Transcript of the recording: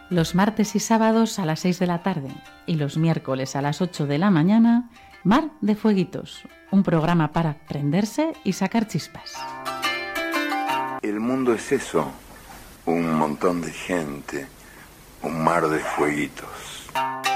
Los martes y sábados a las 6 de la tarde y los miércoles a las 8 de la mañana, Mar de Fueguitos, un programa para prenderse y sacar chispas. El mundo es eso, un montón de gente, un mar de fueguitos.